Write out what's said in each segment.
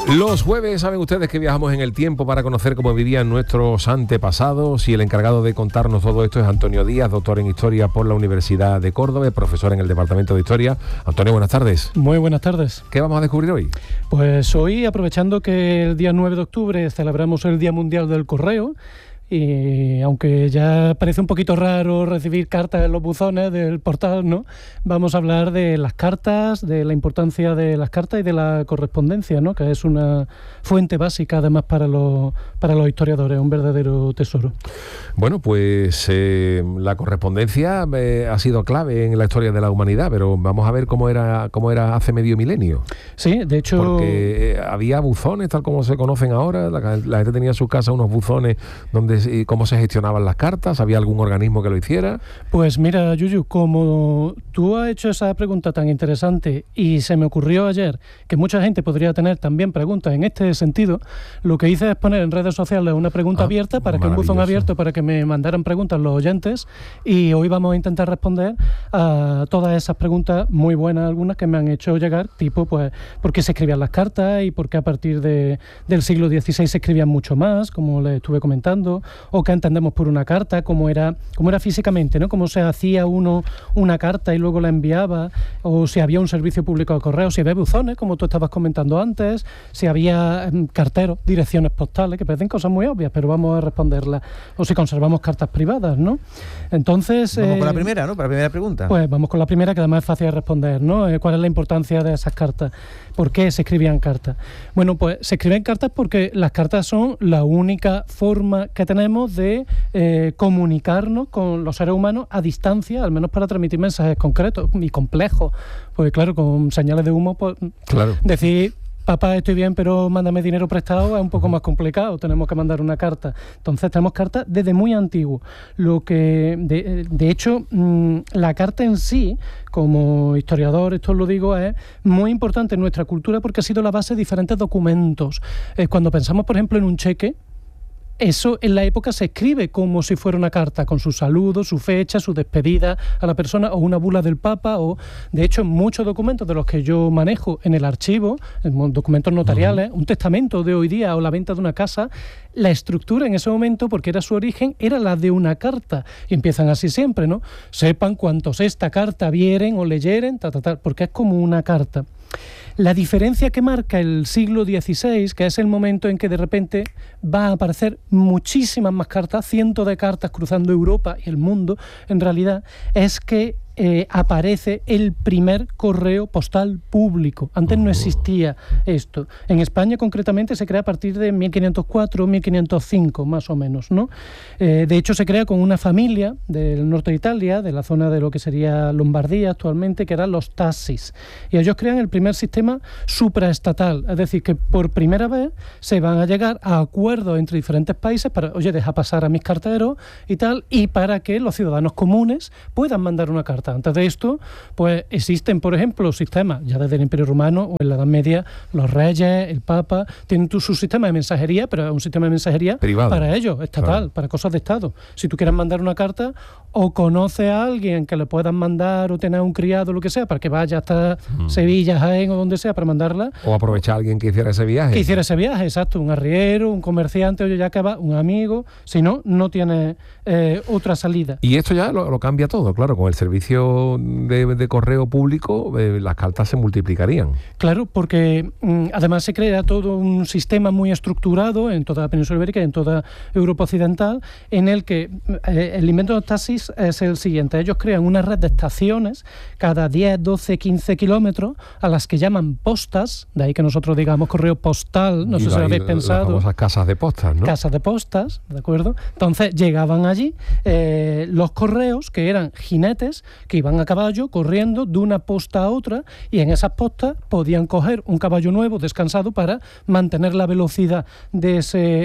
Los jueves saben ustedes que viajamos en el tiempo para conocer cómo vivían nuestros antepasados, y el encargado de contarnos todo esto es Antonio Díaz, doctor en Historia por la Universidad de Córdoba, profesor en el Departamento de Historia. Antonio, buenas tardes. Muy buenas tardes. ¿Qué vamos a descubrir hoy? Pues hoy, aprovechando que el día 9 de octubre celebramos el Día Mundial del Correo, y aunque ya parece un poquito raro recibir cartas en los buzones del portal, ¿no? Vamos a hablar de las cartas, de la importancia de las cartas y de la correspondencia, ¿no? Que es una fuente básica además para los historiadores, un verdadero tesoro. Bueno, pues la correspondencia ha sido clave en la historia de la humanidad, pero vamos a ver cómo era hace medio milenio. Sí, de hecho... Porque había buzones, tal como se conocen ahora, la gente tenía en su casa unos buzones donde cómo se gestionaban las cartas. ¿Había algún organismo que lo hiciera? Pues mira, Yuyu, como tú has hecho esa pregunta tan interesante y se me ocurrió ayer que mucha gente podría tener también preguntas en este sentido, lo que hice es poner en redes sociales una pregunta abierta, para que un buzón abierto, para que me mandaran preguntas los oyentes, y hoy vamos a intentar responder a todas esas preguntas muy buenas, algunas que me han hecho llegar, tipo pues por qué se escribían las cartas y por qué a partir del siglo XVI se escribían mucho más, como les estuve comentando, o qué entendemos por una carta, cómo era físicamente, ¿no? Cómo se hacía uno una carta y luego la enviaba, o si había un servicio público de correo, si había buzones, como tú estabas comentando antes, si había carteros, direcciones postales, que parecen cosas muy obvias, pero vamos a responderlas, o si conservamos cartas privadas, ¿no? Entonces... Vamos con la primera, ¿no? Para la primera pregunta. Pues vamos con la primera, que además es fácil de responder, ¿no? ¿Cuál es la importancia de esas cartas? ¿Por qué se escribían cartas? Bueno, pues se escriben cartas porque las cartas son la única forma que tenemos de comunicarnos con los seres humanos a distancia, al menos para transmitir mensajes concretos y complejos. Porque claro, con señales de humo, pues claro, decir... papá, estoy bien, pero mándame dinero prestado, es un poco más complicado, tenemos que mandar una carta. Entonces tenemos cartas desde muy antiguo. Lo que, de hecho, la carta en sí, como historiador, esto lo digo, es muy importante en nuestra cultura porque ha sido la base de diferentes documentos. Cuando pensamos, por ejemplo, en un cheque, eso en la época se escribe como si fuera una carta, con su saludo, su fecha, su despedida a la persona, o una bula del Papa, o de hecho muchos documentos de los que yo manejo en el archivo, en documentos notariales, un testamento de hoy día o la venta de una casa, la estructura en ese momento, porque era su origen, era la de una carta, y empiezan así siempre, ¿no? Sepan cuantos esta carta vieren o leyeren, porque es como una carta. La diferencia que marca el siglo XVI, que es el momento en que de repente va a aparecer muchísimas más cartas, cientos de cartas cruzando Europa y el mundo, en realidad, es que aparece el primer correo postal público. Antes no existía esto. En España, concretamente, se crea a partir de 1504, 1505, más o menos, ¿no? De hecho, se crea con una familia del norte de Italia, de la zona de lo que sería Lombardía actualmente, que eran los Tassis. Y ellos crean el primer sistema supraestatal, es decir, que por primera vez se van a llegar a acuerdos entre diferentes países para, oye, deja pasar a mis carteros y tal, y para que los ciudadanos comunes puedan mandar una carta. Antes de esto, pues existen, por ejemplo, sistemas, ya desde el Imperio Romano o en la Edad Media, los reyes, el Papa, tienen su sistema de mensajería, pero es un sistema de mensajería privado, para ellos, estatal, claro, para cosas de Estado. Si tú quieres mandar una carta, o conoces a alguien que le puedas mandar, o tener un criado, lo que sea, para que vaya hasta Sevilla, Jaén o donde sea para mandarla. O aprovechar a alguien que hiciera ese viaje. Que hiciera ese viaje, exacto, un arriero, un comerciante, oye, ya que va, un amigo, si no, no tiene otra salida. Y esto ya lo cambia todo, claro, con el servicio de correo público, las cartas se multiplicarían. Claro, porque además se crea todo un sistema muy estructurado en toda la península ibérica y en toda Europa occidental, en el que el invento de los taxis es el siguiente. Ellos crean una red de estaciones cada 10, 12, 15 kilómetros, a las que llaman postas, de ahí que nosotros digamos correo postal, no sé si lo habéis pensado. Las famosas casas de postas, ¿no? Casas de postas, ¿de acuerdo? Entonces llegaban allí los correos, que eran jinetes que iban a caballo corriendo de una posta a otra, y en esas postas podían coger un caballo nuevo descansado para mantener la velocidad de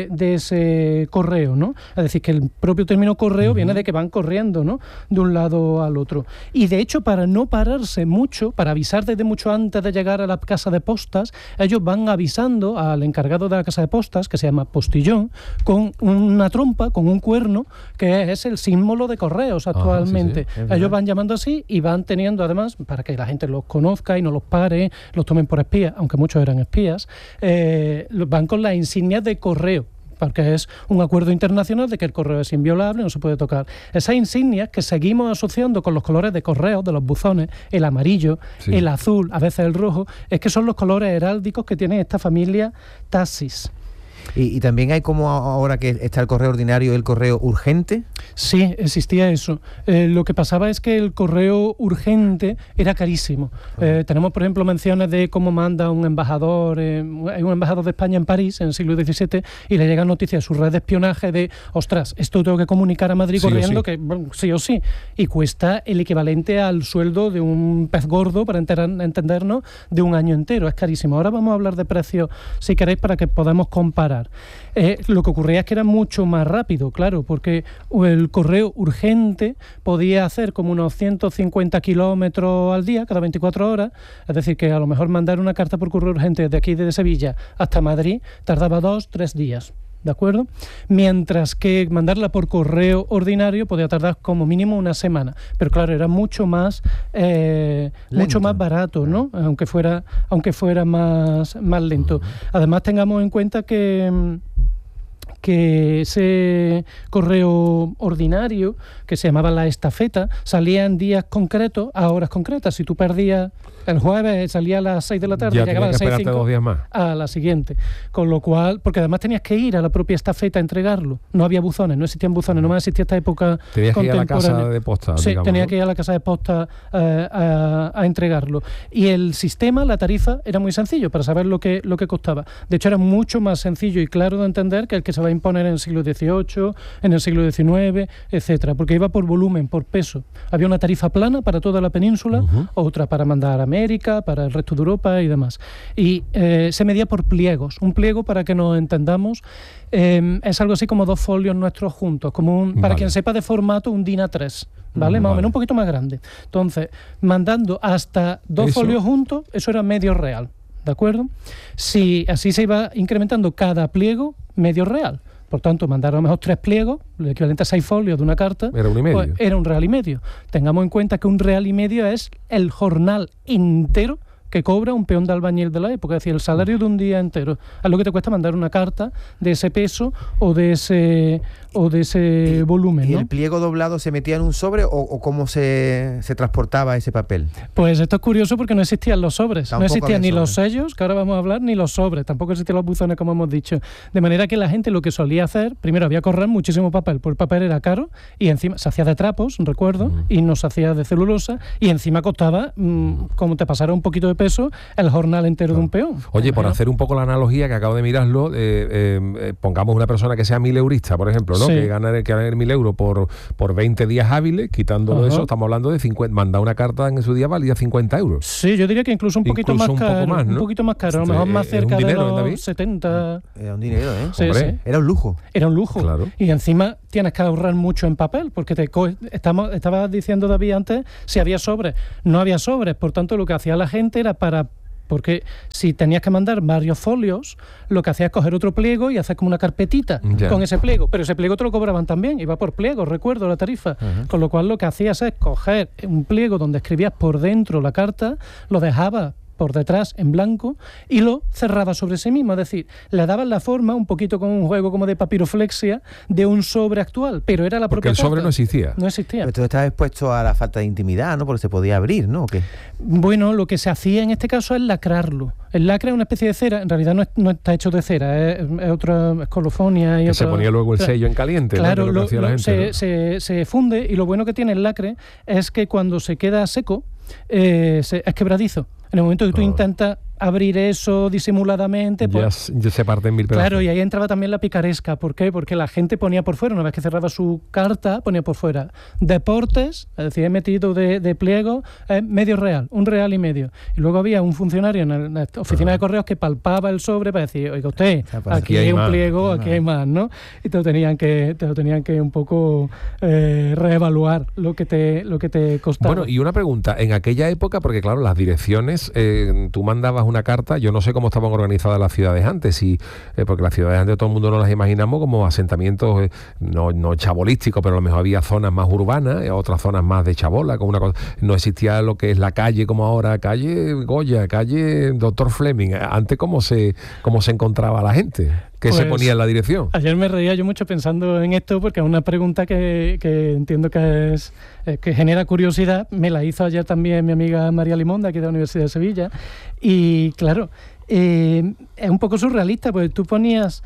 ese correo, ¿no? Es decir, que el propio término correo viene de que van corriendo, ¿no?, de un lado al otro. Y de hecho, para no pararse mucho, para avisar desde mucho antes de llegar a la casa de postas, ellos van avisando al encargado de la casa de postas, que se llama postillón, con una trompa, con un cuerno, que es el símbolo de correos actualmente. Sí, ellos van llamando llamando así y van teniendo, además, para que la gente los conozca y no los pare, los tomen por espías, aunque muchos eran espías, van con las insignias de correo, porque es un acuerdo internacional de que el correo es inviolable, no se puede tocar. Esas insignias que seguimos asociando con los colores de correo, de los buzones, el amarillo, el azul, a veces el rojo, es que son los colores heráldicos que tiene esta familia Tassis. ¿Y también hay, como ahora que está el correo ordinario, el correo urgente? Sí, existía eso. Lo que pasaba es que el correo urgente era carísimo. Tenemos, por ejemplo, menciones de cómo manda un embajador, hay un embajador de España en París en el siglo XVII y le llegan noticias a su red de espionaje de, ostras, esto tengo que comunicar a Madrid corriendo, que bueno, sí o sí, y cuesta el equivalente al sueldo de un pez gordo, para entendernos, de un año entero. Es carísimo. Ahora vamos a hablar de precios, si queréis, para que podamos comparar. Lo que ocurría es que era mucho más rápido, claro, porque el correo urgente podía hacer como unos 150 kilómetros al día, cada 24 horas, es decir, que a lo mejor mandar una carta por correo urgente de aquí, de Sevilla, hasta Madrid, tardaba 2-3 días. ¿De acuerdo? Mientras que mandarla por correo ordinario podía tardar como mínimo una semana. Pero claro, era mucho más barato, ¿no? Aunque fuera más lento. Además, tengamos en cuenta que ese correo ordinario, que se llamaba la estafeta, salía en días concretos, a horas concretas. Si tú perdías el jueves, salía a las 6 de la tarde, llegaba a las 6:05 2 días más a la siguiente. Con lo cual, porque además tenías que ir a la propia estafeta a entregarlo. No había buzones, no existían buzones, no más existía esta época tenías que ir a la contemporánea. casa de posta, sí, digamos, tenía ¿no? que ir a la casa de posta a entregarlo. Y el sistema, la tarifa, era muy sencillo para saber lo que costaba. De hecho, era mucho más sencillo y claro de entender que el que se va a imponer en el siglo XVIII, en el siglo XIX, etcétera, porque iba por volumen, por peso. Había una tarifa plana para toda la península, otra para mandar a América, para el resto de Europa y demás. Y se medía por pliegos. Un pliego, para que nos entendamos, es algo así como 2 folios nuestros juntos, como para quien sepa de formato, un DIN A3. ¿Vale? Más o menos un poquito más grande. Entonces, mandando hasta 2 folios juntos, eso era medio real. ¿De acuerdo? Si así se iba incrementando cada pliego, medio real. Por tanto, mandar a lo mejor 3 pliegos, el equivalente a 6 folios de una carta, era 1,5. pues, era 1,5 reales. Tengamos en cuenta que 1,5 reales es el jornal entero que cobra un peón de albañil de la época, es decir, el salario de un día entero. Es lo que te cuesta mandar una carta de ese peso o de ese volumen, ¿Y ¿no? el pliego doblado se metía en un sobre o cómo se transportaba ese papel? Pues esto es curioso porque no existían los sobres. Tampoco no existían ni había los sobres. sellos, que ahora vamos a hablar, ni los sobres. Tampoco existían los buzones, como hemos dicho. De manera que la gente lo que solía hacer, primero había que ahorrar muchísimo papel, porque el papel era caro y encima se hacía de trapos, recuerdo, y no se hacía de celulosa, y encima costaba, como te pasara un poquito de peso, el jornal entero de un peón. Oye, por hacer un poco la analogía, que acabo de mirarlo, pongamos una persona que sea 1.000 eurista, por ejemplo, ¿no? Sí. Que gane 1.000 euros por 20 días hábiles, quitándolo eso, estamos hablando de 50, mandar una carta en su día valía 50 euros. Sí, yo diría que incluso un poquito más caro. Poco más, ¿no? Un poquito más caro, a lo mejor más cerca de dinero, los David. 70. Era un dinero, ¿eh? Sí, Hombre. sí. Era un lujo. Era un lujo. Claro. Y encima tienes que ahorrar mucho en papel, porque estabas diciendo, David, antes, si había sobres. No había sobres, por tanto, lo que hacía la gente era porque si tenías que mandar varios folios, lo que hacías es coger otro pliego y hacer como una carpetita con ese pliego. Pero ese pliego te lo cobraban también, iba por pliego, recuerdo la tarifa. Con lo cual lo que hacías es coger un pliego donde escribías por dentro la carta, lo dejabas por detrás en blanco y lo cerraba sobre sí mismo, es decir, le daban la forma, un poquito con un juego como de papiroflexia, de un sobre actual, pero era la Porque propia el sobre carta. no existía. No existía. Pero tú estabas expuesto a la falta de intimidad, ¿no? Porque se podía abrir, ¿no? ¿O qué? Bueno, lo que se hacía en este caso es lacrarlo. El lacre es una especie de cera, en realidad no está hecho de cera, es otra, es colofonia y Que otra, se ponía luego el sello en caliente, claro, ¿no? Que lo que hacía la gente, ¿no? se funde, y lo bueno que tiene el lacre es que cuando se queda seco es quebradizo. En el momento que tú intentas abrir eso disimuladamente, pues, ya se parte en 1.000 pedazos. claro, y ahí entraba también la picaresca. ¿Por qué? Porque la gente ponía por fuera, una vez que cerraba su carta, ponía por fuera deportes, es decir, he metido de pliego medio real, 1,5 reales. Y luego había un funcionario en la oficina de correos que palpaba el sobre para decir, oiga usted, aquí hay un pliego, aquí hay más, ¿no? Y te lo tenían que un poco reevaluar lo que te costaba. Bueno, y una pregunta, en aquella época, porque claro, las direcciones, tú mandabas mandabas una carta, yo no sé cómo estaban organizadas las ciudades antes, porque las ciudades antes todo el mundo nos las imaginamos como asentamientos, no chabolísticos, pero a lo mejor había zonas más urbanas, otras zonas más de chabola, como una cosa. No existía lo que es la calle como ahora, calle Goya, calle Dr. Fleming. Antes, ¿cómo se encontraba la gente? ¿Qué se ponía en la dirección? Ayer me reía yo mucho pensando en esto, porque es una pregunta que entiendo que genera curiosidad. Me la hizo ayer también mi amiga María Limón, de aquí de la Universidad de Sevilla. Y claro, es un poco surrealista, porque tú ponías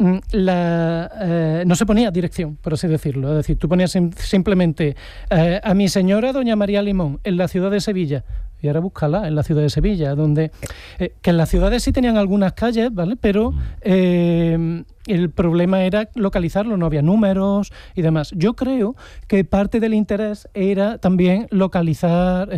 no se ponía dirección, por así decirlo. Es decir, tú ponías simplemente a mi señora doña María Limón en la ciudad de Sevilla. Y ahora búscala en la ciudad de Sevilla, donde que en las ciudades sí tenían algunas calles, ¿vale? Pero el problema era localizarlo, no había números y demás. Yo creo que parte del interés era también localizar,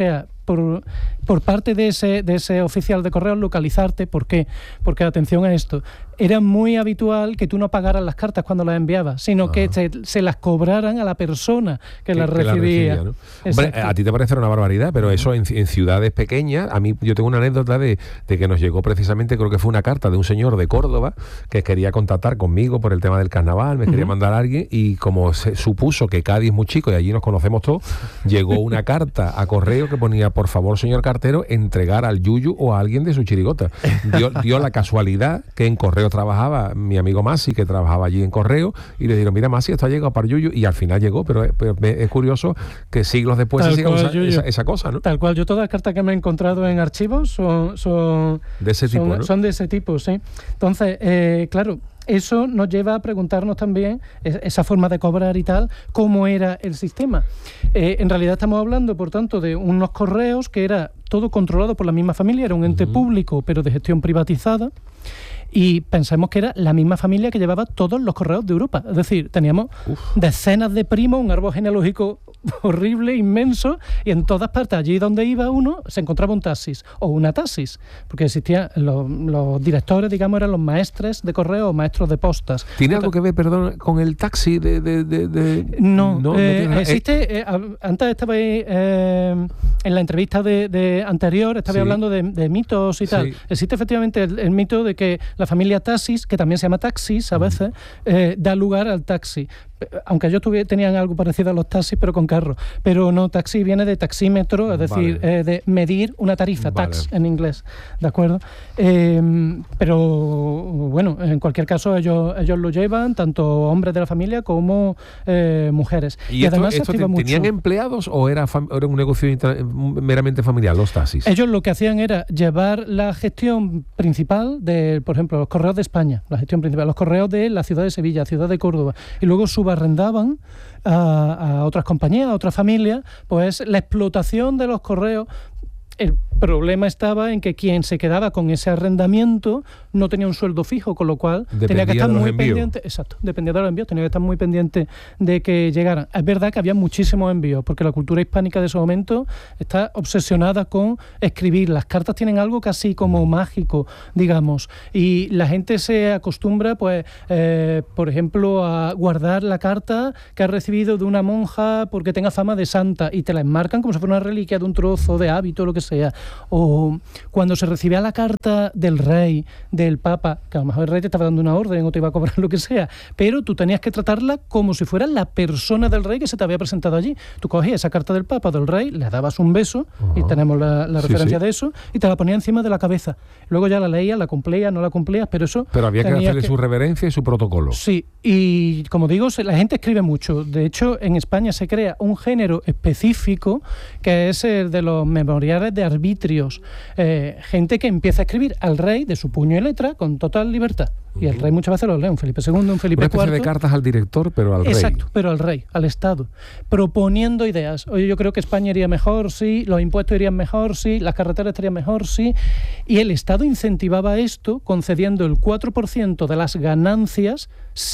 por parte de ese oficial de correos, localizarte. ¿Por qué? Porque, atención a esto, era muy habitual que tú no pagaras las cartas cuando las enviabas, sino que se las cobraran a la persona que las recibía. ¿No? Hombre, a ti te parecerá una barbaridad, pero eso en ciudades pequeñas, a mí yo tengo una anécdota de que nos llegó precisamente, creo que fue una carta de un señor de Córdoba que quería contactar conmigo por el tema del carnaval, me quería mandar a alguien, y como se supuso que Cádiz es muy chico y allí nos conocemos todos, llegó una carta a correo que ponía: por favor, señor cartero, entregar al Yuyu o a alguien de su chirigota. Dio la casualidad que en correo trabajaba mi amigo Masi, que trabajaba allí en correo, y le dijeron: mira, Masi, esto ha llegado para Yuyu, y al final llegó, pero es curioso que siglos después se siga usando esa cosa, ¿no? Tal cual. Yo todas las cartas que me he encontrado en archivos son de ese tipo, ¿no? Son de ese tipo, sí. Entonces, claro, eso nos lleva a preguntarnos también esa forma de cobrar y tal, cómo era el sistema. En realidad estamos hablando, por tanto, de unos correos que era todo controlado por la misma familia, era un ente público, pero de gestión privatizada. Y pensemos que era la misma familia que llevaba todos los correos de Europa. Es decir, teníamos decenas de primos, un árbol genealógico horrible, inmenso, y en todas partes, allí donde iba uno, se encontraba un taxis o una taxis, porque existían los directores, digamos, eran los maestres de correo o maestros de postas. ¿Tiene algo que ver, perdón, con el taxi No, existe. Antes estaba ahí, en la entrevista de anterior, estaba hablando de mitos y tal. Existe efectivamente el mito de que la familia Taxis, que también se llama Taxis a veces, da lugar al taxi. Aunque ellos tenían algo parecido a los taxis, pero con carro. Pero no, taxi viene de taxímetro, es decir, de medir una tarifa, tax en inglés, ¿de acuerdo? Pero bueno, en cualquier caso ellos lo llevan, tanto hombres de la familia como mujeres. ¿Y además tenían empleados o era un negocio meramente familiar, los taxis? Ellos lo que hacían era llevar la gestión principal de, por ejemplo, los correos de España, la gestión principal, los correos de la ciudad de Sevilla, ciudad de Córdoba, y luego subarrendaban a otras compañías, a otras familias, pues la explotación de los correos. El problema estaba en que quien se quedaba con ese arrendamiento no tenía un sueldo fijo, con lo cual tenía que estar muy pendiente. Exacto, dependía de los envíos, tenía que estar muy pendiente de que llegaran. Es verdad que había muchísimos envíos, porque la cultura hispánica de ese momento está obsesionada con escribir. Las cartas tienen algo casi como mágico, digamos, y la gente se acostumbra, pues, por ejemplo, a guardar la carta que ha recibido de una monja porque tenga fama de santa, y te la enmarcan como si fuera una reliquia de un trozo de hábito, lo que sea. O cuando se recibía la carta del rey, del papa, que a lo mejor el rey te estaba dando una orden o te iba a cobrar lo que sea, pero tú tenías que tratarla como si fuera la persona del rey que se te había presentado allí. Tú cogías esa carta del papa o del rey, le dabas un beso, y tenemos la referencia de eso, y te la ponías encima de la cabeza. Luego ya la leías, la cumplías, no la cumplías, pero eso... Pero había que hacerle su reverencia y su protocolo. Sí, y como digo, la gente escribe mucho. De hecho, en España se crea un género específico que es el de los memoriales de arbitrios. Gente que empieza a escribir al rey de su puño y letra con total libertad. Y el rey muchas veces lo lee, un Felipe II, un Felipe IV. Una especie de cartas al director, pero al rey. Exacto, pero al rey, al Estado. Proponiendo ideas. Oye, yo creo que España iría mejor, sí. Los impuestos irían mejor, sí. Las carreteras estarían mejor, sí. Y el Estado incentivaba esto concediendo el 4% de las ganancias si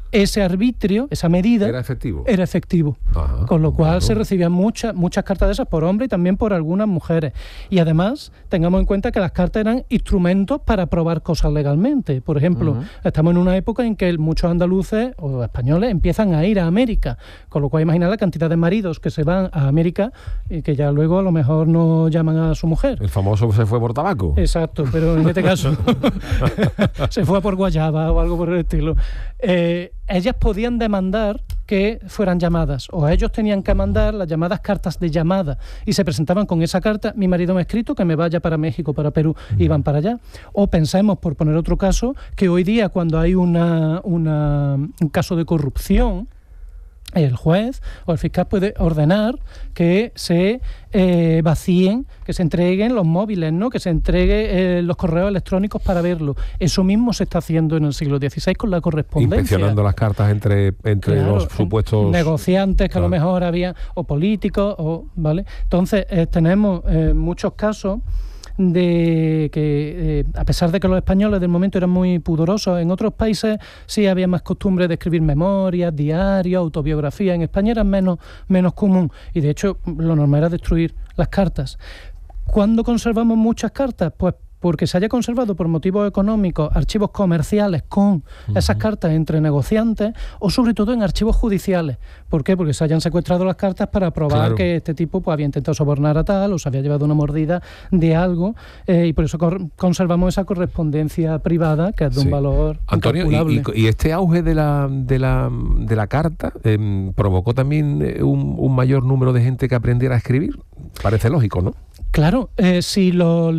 ese arbitrio, esa medida... ¿Era efectivo? Era efectivo. Ajá, con lo cual claro. se recibían muchas cartas de esas por hombres y también por algunas mujeres. Y además, tengamos en cuenta que las cartas eran instrumentos para probar cosas legalmente. Por ejemplo, estamos en una época en que muchos andaluces o españoles empiezan a ir a América, con lo cual imagina la cantidad de maridos que se van a América y que ya luego a lo mejor no llaman a su mujer. El famoso se fue por tabaco. Exacto, pero en este caso se fue a por guayaba o algo por el estilo. Ellas podían demandar que fueran llamadas, o ellos tenían que mandar las llamadas cartas de llamada, y se presentaban con esa carta: mi marido me ha escrito que me vaya para México, para Perú, y van para allá. O pensemos, por poner otro caso, que hoy día cuando hay un caso de corrupción, el juez o el fiscal puede ordenar que se vacíen, que se entreguen los móviles, ¿no? Que se entregue los correos electrónicos para verlo. Eso mismo se está haciendo en el siglo XVI con la correspondencia. Inspeccionando las cartas entre claro, los supuestos negociantes que claro, a lo mejor había, o políticos, ¿vale? Entonces tenemos muchos casos de que, a pesar de que los españoles del momento eran muy pudorosos, en otros países sí había más costumbre de escribir memorias, diarios, autobiografías. En España era menos común, y de hecho lo normal era destruir las cartas. ¿Cuándo conservamos muchas cartas? Pues porque se haya conservado por motivos económicos archivos comerciales con esas cartas entre negociantes, o sobre todo en archivos judiciales. ¿Por qué? Porque se hayan secuestrado las cartas para probar que este tipo pues había intentado sobornar a tal, o se había llevado una mordida de algo, y por eso conservamos esa correspondencia privada, que es de un valor incalculable. Antonio, y este auge de la carta provocó también un mayor número de gente que aprendiera a escribir. Parece lógico, ¿no? Claro, si los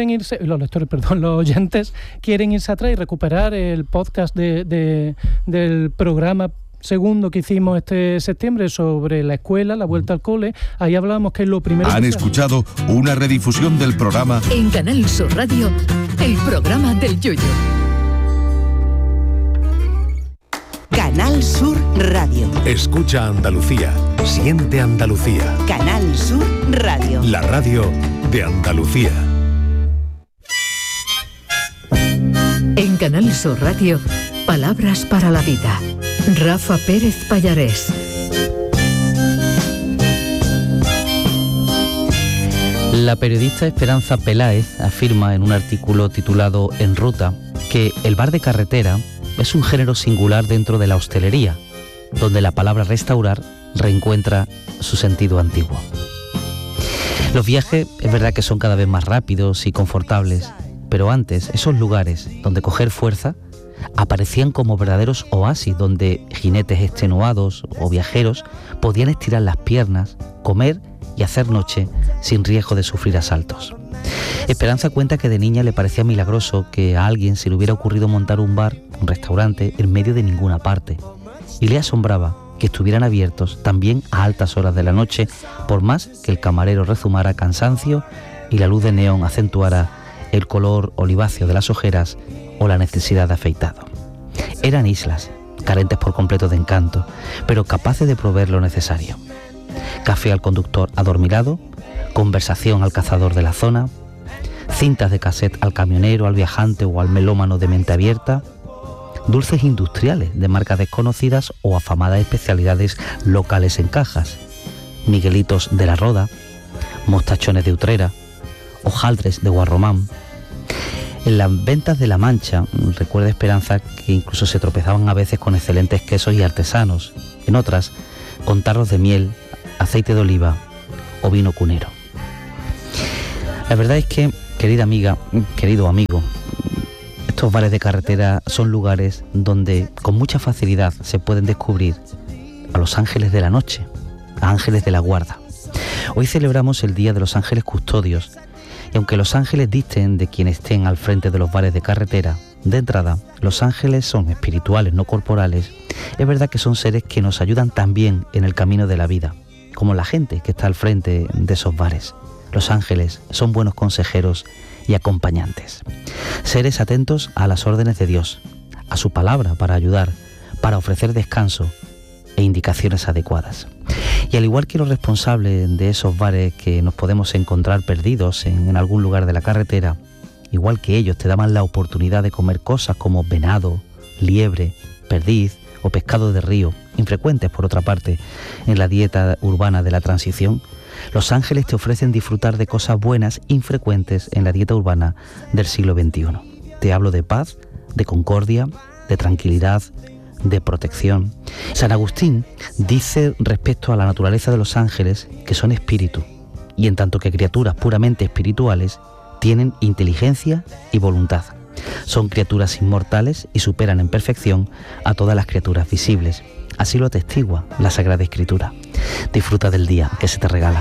oyentes quieren irse atrás y recuperar el podcast del programa segundo que hicimos este septiembre sobre la escuela, la vuelta al cole, ahí hablábamos que lo primero... Han escuchado una redifusión del programa... En Canal Sur Radio, el programa del Yoyo. Canal Sur Radio. Escucha Andalucía. Siente Andalucía. Canal Sur Radio. La radio de Andalucía. En Canal Sur Radio, palabras para la vida. Rafa Pérez Pallarés. La periodista Esperanza Peláez afirma en un artículo titulado En Ruta que el bar de carretera es un género singular dentro de la hostelería, donde la palabra restaurar reencuentra su sentido antiguo. Los viajes es verdad que son cada vez más rápidos y confortables, pero antes esos lugares donde coger fuerza aparecían como verdaderos oasis donde jinetes extenuados o viajeros podían estirar las piernas, comer y hacer noche sin riesgo de sufrir asaltos. Esperanza cuenta que de niña le parecía milagroso que a alguien se le hubiera ocurrido montar un bar, un restaurante, en medio de ninguna parte, y le asombraba que estuvieran abiertos también a altas horas de la noche, por más que el camarero rezumara cansancio y la luz de neón acentuara el color oliváceo de las ojeras o la necesidad de afeitado. Eran islas, carentes por completo de encanto, pero capaces de proveer lo necesario. Café al conductor adormilado, conversación al cazador de la zona, cintas de cassette al camionero, al viajante o al melómano de mente abierta, dulces industriales de marcas desconocidas o afamadas especialidades locales en cajas, miguelitos de la Roda, mostachones de Utrera, hojaldres de Guarromán. En las ventas de La Mancha, recuerda Esperanza que incluso se tropezaban a veces con excelentes quesos y artesanos, en otras con tarros de miel, aceite de oliva o vino cunero. La verdad es que, querida amiga, querido amigo, estos bares de carretera son lugares donde con mucha facilidad se pueden descubrir a los ángeles de la noche, a ángeles de la guarda. Hoy celebramos el Día de los Ángeles Custodios, y aunque los ángeles disten de quienes estén al frente de los bares de carretera, de entrada, los ángeles son espirituales, no corporales. Es verdad que son seres que nos ayudan también en el camino de la vida, como la gente que está al frente de esos bares. Los ángeles son buenos consejeros y acompañantes. Seres atentos a las órdenes de Dios, a su palabra para ayudar, para ofrecer descanso e indicaciones adecuadas. Y al igual que los responsables de esos bares que nos podemos encontrar perdidos en algún lugar de la carretera, igual que ellos te daban la oportunidad de comer cosas como venado, liebre, perdiz o pescado de río, infrecuentes por otra parte en la dieta urbana de la transición, los ángeles te ofrecen disfrutar de cosas buenas infrecuentes en la dieta urbana del siglo XXI. Te hablo de paz, de concordia, de tranquilidad, de protección. San Agustín dice respecto a la naturaleza de los ángeles que son espíritu, y en tanto que criaturas puramente espirituales tienen inteligencia y voluntad. Son criaturas inmortales y superan en perfección a todas las criaturas visibles. Así lo atestigua la Sagrada Escritura. Disfruta del día que se te regala.